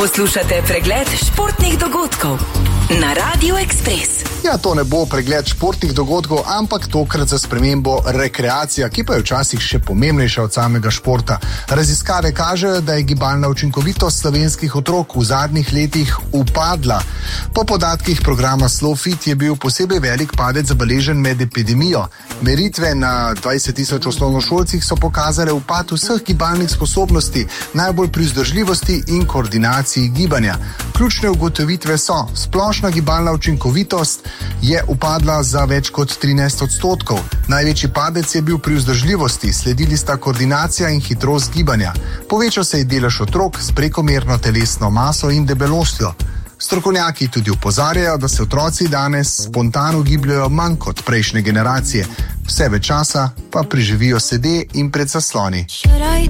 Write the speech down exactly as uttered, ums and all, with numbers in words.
Poslušate pregled športnih dogodkov na Radiu Ekspres. Ja, to ne bo pregled športnih dogodkov, ampak tokrat za spremembo rekreacija, ki pa je včasih še pomembnejša od samega športa. Raziskave kažejo, da je gibalna učinkovitost slovenskih otrok v zadnjih letih upadla. Po podatkih programa SlowFit je bil posebej velik padec zabeležen med epidemijo. Meritve na dvajset tisoč osnovnošolcih so pokazale upad vseh gibalnih sposobnosti, najbolj pri vzdržljivosti in koordinaciji gibanja. Ključne ugotovitve so: splošna gibalna učinkovitost je upadla za več kot trinajst odstotkov. Največji padec je bil pri vzdržljivosti, sledili sta koordinacija in hitrost gibanja. Povečal se je delež otrok s prekomerno telesno maso in debelostjo. Strokovnjaki tudi opozarjajo, da se otroci danes spontano gibljajo manj kot prejšnje generacije. Vse več časa pa preživijo sede in pred zasloni.